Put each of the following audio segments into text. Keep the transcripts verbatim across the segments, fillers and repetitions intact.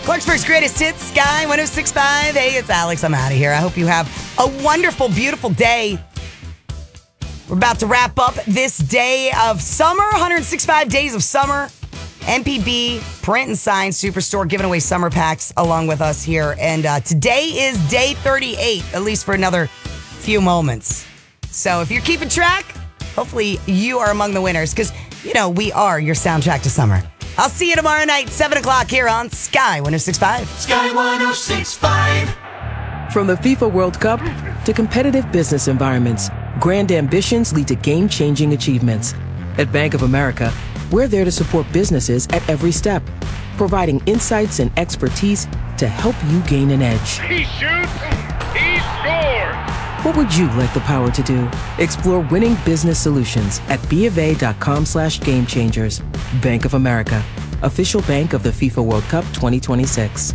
Clarksburg's greatest hits, Sky one oh six point five. Hey, it's Alex. I'm out of here. I hope you have a wonderful, beautiful day. We're about to wrap up this day of summer, one hundred sixty-five days of summer. M P B, Print and Sign Superstore giving away summer packs along with us here. And uh, today is day thirty-eight, at least for another few moments. So if you're keeping track, hopefully you are among the winners because, you know, we are your soundtrack to summer. I'll see you tomorrow night, seven o'clock here on Sky one oh six point five. Sky one oh six point five. From the FIFA World Cup to competitive business environments, grand ambitions lead to game-changing achievements. At Bank of America, we're there to support businesses at every step, providing insights and expertise to help you gain an edge. He shoots, he scores! What would you like the power to do? Explore winning business solutions at bofa.com slash game changers. Bank of America, official bank of the FIFA World Cup twenty twenty-six.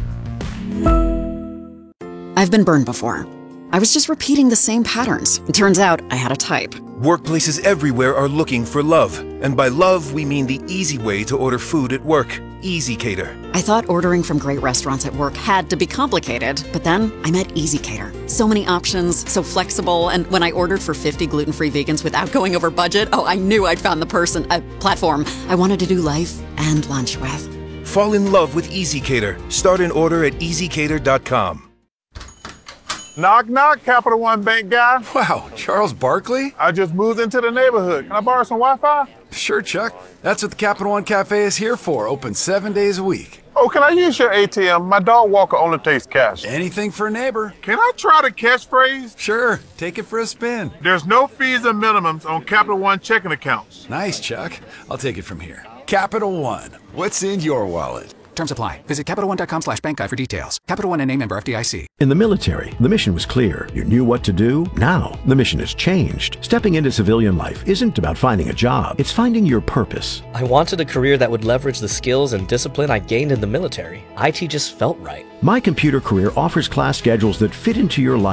I've been burned before. I was just repeating the same patterns. It turns out I had a type. Workplaces everywhere are looking for love. And by love, we mean the easy way to order food at work. Easy Cater. I thought ordering from great restaurants at work had to be complicated, but then I met Easy Cater. So many options, so flexible, and when I ordered for fifty gluten-free vegans without going over budget, oh, I knew I'd found the person, a platform I wanted to do life and lunch with. Fall in love with Easy Cater. Start an order at easy cater dot com. Knock, knock, Capital One Bank guy. Wow, Charles Barkley? I just moved into the neighborhood. Can I borrow some Wi-Fi? Sure, Chuck. That's what the Capital One Cafe is here for, open seven days a week. Oh, can I use your A T M? My dog walker only takes cash. Anything for a neighbor. Can I try the catchphrase? Sure, take it for a spin. There's no fees and minimums on Capital One checking accounts. Nice, Chuck. I'll take it from here. Capital One, what's in your wallet? Terms apply. Visit CapitalOne.com slash bank guide for details. Capital One and A member F D I C. In the military, the mission was clear. You knew what to do. Now, the mission has changed. Stepping into civilian life isn't about finding a job. It's finding your purpose. I wanted a career that would leverage the skills and discipline I gained in the military. I T just felt right. My Computer Career offers class schedules that fit into your life.